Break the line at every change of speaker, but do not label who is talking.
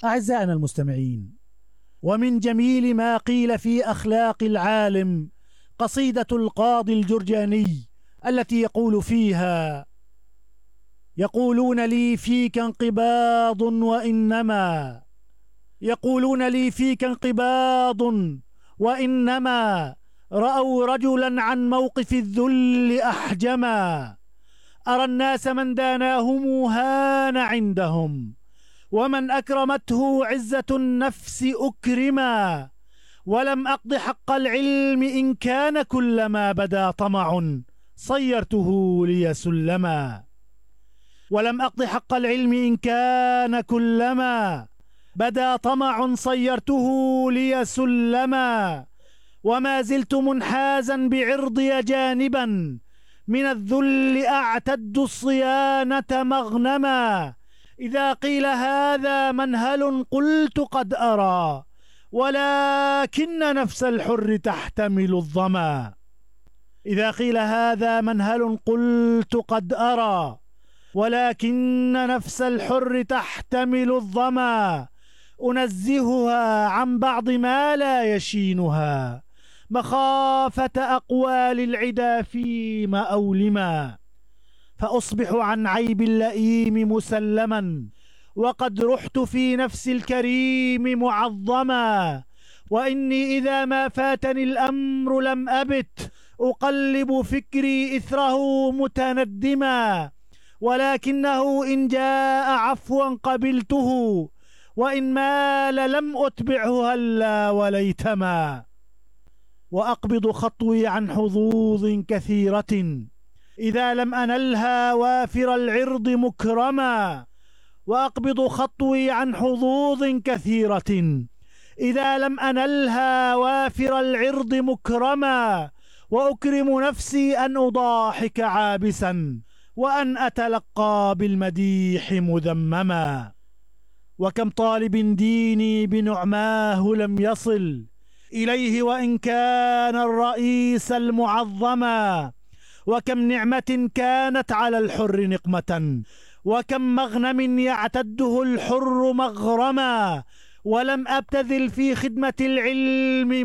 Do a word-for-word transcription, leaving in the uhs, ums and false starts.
أعزائنا المستمعين، ومن جميل ما قيل في أخلاق العالم قصيدة القاضي الجرجاني التي يقول فيها: يقولون لي فيك انقباض وإنما يقولون لي فيك انقباض وإنما رأوا رجلا عن موقف الذل أحجما. أرى الناس من داناهم هان عندهم، ومن أكرمته عزة النفس أكرما. ولم أقض حق العلم إن كان كلما بدا طمع صيرته لي سلما. ولم أقض حق العلم إن كان كلما بدا طمع صيرته لي سلما. وما زلت منحازا بعرضي جانبا من الذل أعتد الصيانة مغنما. إذا قيل هذا منهل قلت قد أرى، ولكن نفس الحر تحتمل الظما. إذا قيل هذا منهل قلت قد أرى، ولكن نفس الحر تحتمل الظما. أنزهها عن بعض ما لا يشينها، مخافة أقوال العدا فيما أولما. فأصبح عن عيب اللئيم مسلما، وقد رحت في نفس الكريم معظما. وإني إذا ما فاتني الأمر لم أبت أقلب فكري إثره متندما. ولكنه إن جاء عفوا قبلته، وإن مال لم أتبعه هلا وليتما. وأقبض خطوي عن حظوظ كثيرة إذا لم أنلها وافر العرض مكرما. وأقبض خطوي عن حظوظ كثيرة إذا لم أنلها وافر العرض مكرما. وأكرم نفسي أن أضاحك عابسا، وأن أتلقى بالمديح مذمما. وكم طالب ديني بنعماه لم يصل إليه وإن كان الرئيس المعظما. وكم نعمة كانت على الحر نقمة، وكم مغنم يعتده الحر مغرما. ولم أبتذل في خدمة العلم